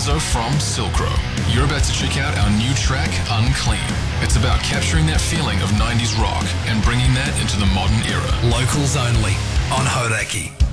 Enzo from Silkro. You're about to check out our new track, Unclean. It's about capturing that feeling of 90s rock and bringing that into the modern era. Locals only on Hodaki.